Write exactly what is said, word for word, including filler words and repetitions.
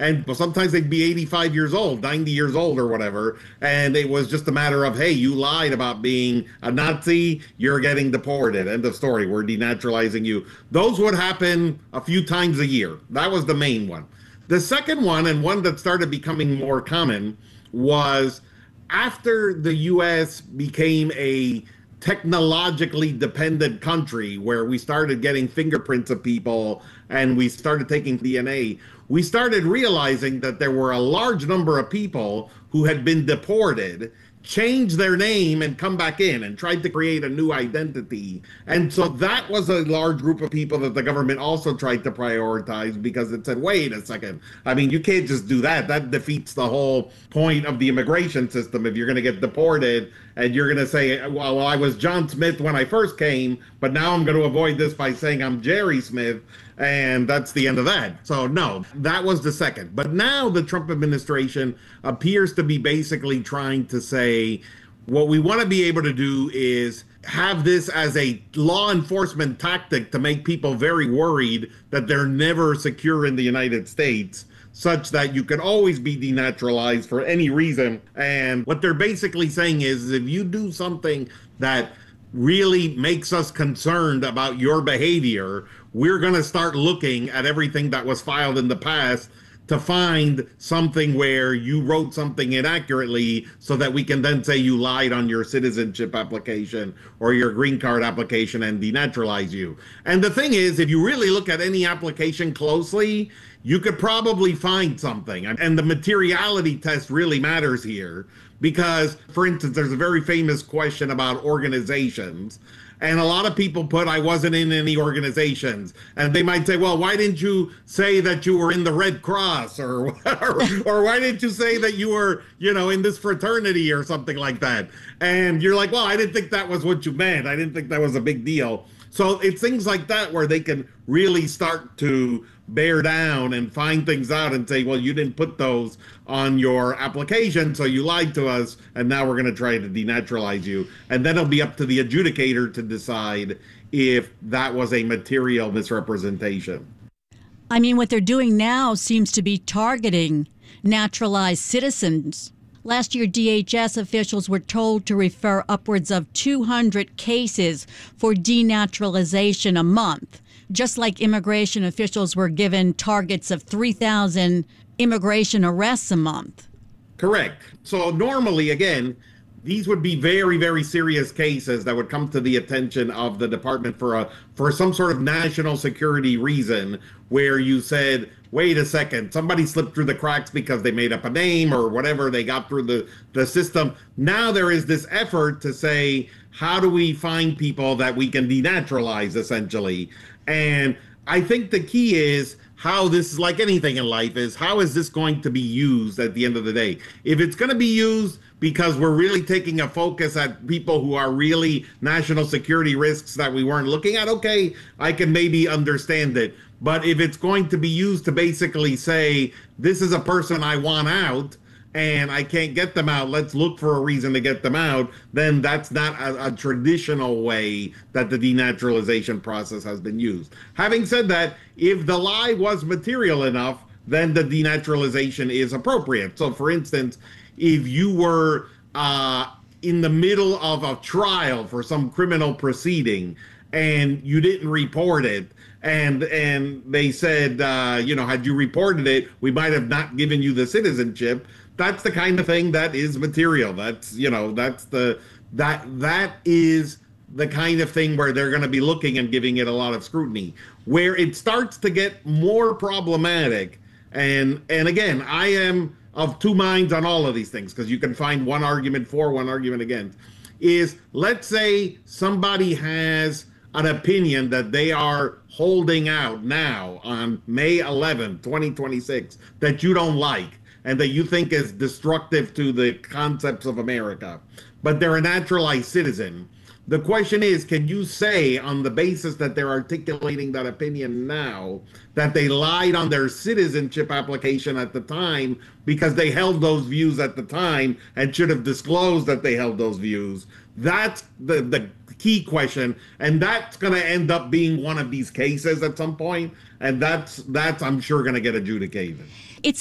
And well, sometimes they'd be eighty-five years old, ninety years old or whatever. And it was just a matter of, hey, you lied about being a Nazi, you're getting deported. End of story. We're denaturalizing you. Those would happen a few times a year. That was the main one. The second one, and one that started becoming more common, was after the U S became a technologically dependent country where we started getting fingerprints of people and we started taking D N A, we started realizing that there were a large number of people who had been deported, changed their name and come back in and tried to create a new identity. And so that was a large group of people that the government also tried to prioritize, because it said, wait a second, I mean, you can't just do that. That defeats the whole point of the immigration system. If you're going to get deported and you're going to say, well, well, I was John Smith when I first came, but now I'm going to avoid this by saying I'm Jerry Smith. And that's the end of that. So no, that was the second. But now the Trump administration appears to be basically trying to say, what we want to be able to do is have this as a law enforcement tactic to make people very worried that they're never secure in the United States, such that you can always be denaturalized for any reason. And what they're basically saying is, if you do something that really makes us concerned about your behavior, we're going to start looking at everything that was filed in the past to find something where you wrote something inaccurately, so that we can then say you lied on your citizenship application or your green card application and denaturalize you. And the thing is, if you really look at any application closely, you could probably find something. And the materiality test really matters here, because, for instance, there's a very famous question about organizations. And a lot of people put, I wasn't in any organizations. And they might say, well, why didn't you say that you were in the Red Cross? Or, or, or why didn't you say that you were, you know, in this fraternity or something like that? And you're like, well, I didn't think that was what you meant. I didn't think that was a big deal. So it's things like that where they can really start to bear down and find things out and say, well, you didn't put those on your application, so you lied to us, and now we're going to try to denaturalize you. And then it'll be up to the adjudicator to decide if that was a material misrepresentation. I mean, what they're doing now seems to be targeting naturalized citizens. Last year, D H S officials were told to refer upwards of two hundred cases for denaturalization a month, just like immigration officials were given targets of three thousand immigration arrests a month. Correct. So normally, again, these would be very, very serious cases that would come to the attention of the department for a for some sort of national security reason, where you said, wait a second, somebody slipped through the cracks because they made up a name or whatever, they got through the, the system. Now there is this effort to say, how do we find people that we can denaturalize, essentially? And I think the key is how this is, like anything in life, is how is this going to be used at the end of the day? If it's going to be used because we're really taking a focus at people who are really national security risks that we weren't looking at, okay, I can maybe understand it. But if it's going to be used to basically say, this is a person I want out and I can't get them out, let's look for a reason to get them out, then that's not a, a traditional way that the denaturalization process has been used. Having said that, if the lie was material enough, then the denaturalization is appropriate. So, for instance, if you were uh, in the middle of a trial for some criminal proceeding and you didn't report it, and and they said, uh, you know, had you reported it, we might have not given you the citizenship. That's the kind of thing that is material. That's, you know, that's the, that, that is the kind of thing where they're going to be looking and giving it a lot of scrutiny. Where it starts to get more problematic, and and again, I am of two minds on all of these things, because you can find one argument for, one argument against, is, let's say somebody has an opinion that they are holding out now on May eleventh, twenty twenty-six, that you don't like and that you think is destructive to the concepts of America, but they're a naturalized citizen. The question is, can you say, on the basis that they're articulating that opinion now, that they lied on their citizenship application at the time because they held those views at the time and should have disclosed that they held those views? That's the, the key question, and that's going to end up being one of these cases at some point, and that's, that's I'm sure, going to get adjudicated. It's